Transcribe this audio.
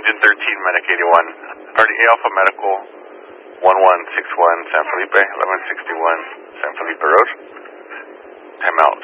Engine 13, Medic 81. Party A Alpha Medical 1161 San Felipe, 1161 San Felipe Road. Time out.